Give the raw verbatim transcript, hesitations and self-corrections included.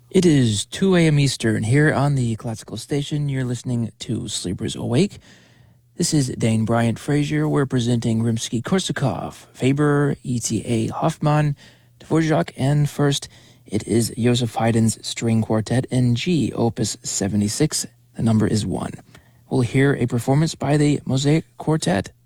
It is two a.m. Eastern here on the Classical Station. You're listening to Sleepers Awake. This is Dane Bryant Frazier. We're presenting Rimsky-Korsakov, Faber, E T A Hoffmann, Dvorak, and first it is Joseph Haydn's String Quartet in G, Opus seventy-six. The number is one. We'll hear a performance by the Mosaic Quartet.